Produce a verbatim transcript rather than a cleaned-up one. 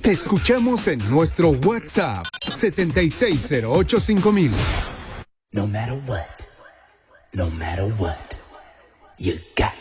Te escuchamos en nuestro WhatsApp setenta y seis cero ocho cinco mil. No matter what, no matter what, you got